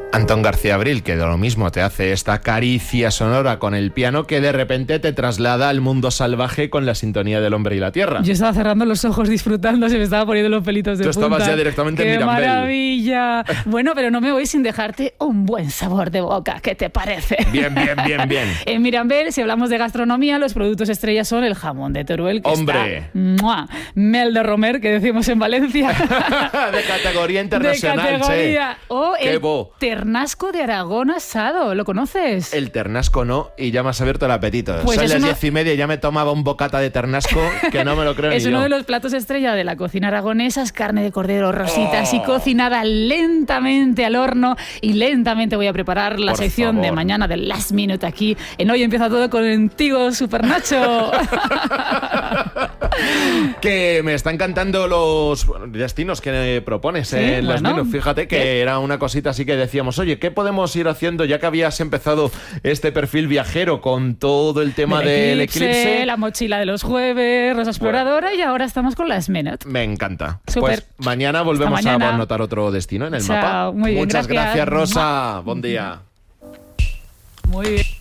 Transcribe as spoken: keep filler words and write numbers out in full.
Antón García Abril, que de lo mismo te hace esta caricia sonora con el piano que de repente te traslada al mundo salvaje con la sintonía del hombre y la tierra. Yo estaba cerrando los ojos disfrutando, se me estaba poniendo los pelitos de Tú punta. estabas ya directamente ¡Qué en Mirambel! maravilla! Bueno, pero no me voy sin dejarte un buen sabor de boca. ¿Qué te parece? Bien, bien, bien, bien. En Mirambel, si hablamos de gastronomía, los productos estrellas son el jamón de Teruel, que ¡Hombre! está... ¡mua! Mel de Romer, que decimos en Valencia. De categoría internacional, De categoría. che. O ¡Qué el bo! ternasco de Aragón asado. ¿Lo conoces? El ternasco no, y ya me has abierto el apetito. Pues Son es las uno- diez y media y ya me tomaba un bocata de ternasco que no me lo creo Es ni uno yo. de los platos estrella de la cocina aragonesa, es carne de cordero rosita, así Oh. cocinada lentamente al horno, y lentamente voy a preparar la Por sección de favor. mañana del Last Minute aquí en Hoy Empieza Todo contigo, Super Nacho. Que me están cantando los destinos que propones Sí, en las bueno. menús. Fíjate que ¿Qué? era una cosita así que decíamos, oye, ¿qué podemos ir haciendo ya que habías empezado este perfil viajero con todo el tema Del del eclipse? la mochila de los jueves, Rosa Exploradora, y ahora estamos con Last Minute. Me encanta. Súper. Pues mañana volvemos Hasta mañana. a anotar otro destino en el Chao. mapa. Muy bien, Muchas gracias. gracias, Rosa. Buen día. Muy bien.